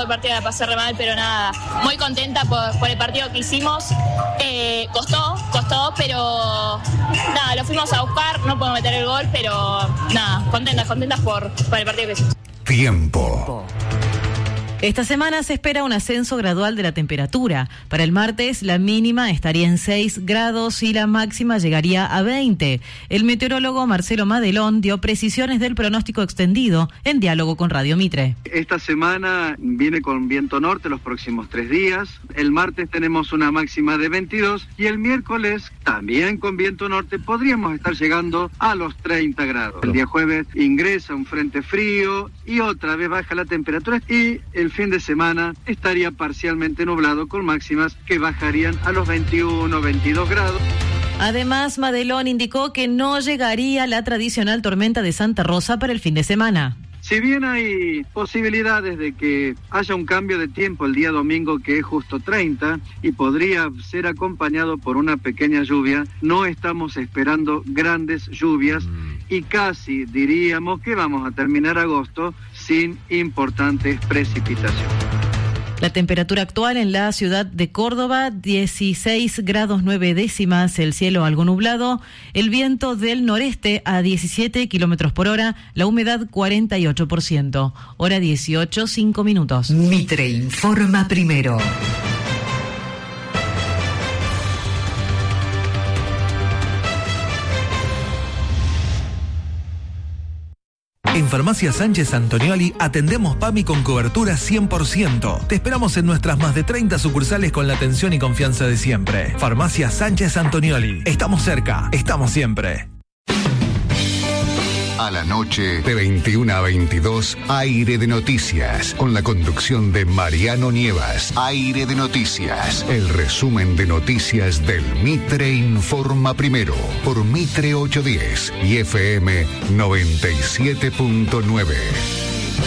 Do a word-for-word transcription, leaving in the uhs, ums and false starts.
el partido la pasé re mal, pero nada, muy contenta por, por el partido que hicimos. Eh, costó, costó, pero nada, lo fuimos a buscar, no podemos meter el gol, pero nada, contentas, contentas por, por el partido que hicimos. Tiempo. Esta semana se espera un ascenso gradual de la temperatura. Para el martes, la mínima estaría en seis grados y la máxima llegaría a veinte. El meteorólogo Marcelo Madelón dio precisiones del pronóstico extendido en diálogo con Radio Mitre. Esta semana viene con viento norte los próximos tres días. El martes tenemos una máxima de veintidós y el miércoles también con viento norte podríamos estar llegando a los treinta grados. El día jueves ingresa un frente frío y otra vez baja la temperatura y el fin de semana estaría parcialmente nublado con máximas que bajarían a los veintiuno, veintidós grados. Además, Madelón indicó que no llegaría la tradicional tormenta de Santa Rosa para el fin de semana. Si bien hay posibilidades de que haya un cambio de tiempo el día domingo que es justo treinta y podría ser acompañado por una pequeña lluvia, no estamos esperando grandes lluvias y casi diríamos que vamos a terminar agosto sin importantes precipitaciones. La temperatura actual en la ciudad de Córdoba, dieciséis grados nueve décimas, el cielo algo nublado, el viento del noreste a diecisiete kilómetros por hora, la humedad cuarenta y ocho por ciento. Hora dieciocho, cinco minutos. Mitre informa primero. En Farmacia Sánchez Antonioli atendemos PAMI con cobertura cien por ciento. Te esperamos en nuestras más de treinta sucursales con la atención y confianza de siempre. Farmacia Sánchez Antonioli. Estamos cerca, estamos siempre. A la noche, de veintiuna a veintidós, Aire de Noticias, con la conducción de Mariano Nievas. Aire de Noticias, el resumen de noticias del Mitre Informa Primero, por Mitre ochocientos diez y F M noventa y siete punto nueve.